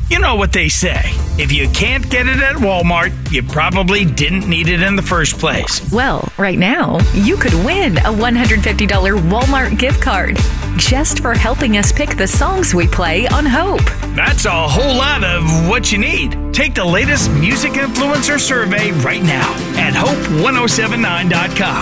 You know what they say. If you can't get it at Walmart, you probably didn't need it in the first place. Well, right now, you could win a $150 Walmart gift card just for helping us pick the songs we play on Hope. That's a whole lot of what you need. Take the latest music influencer survey right now at hope1079.com.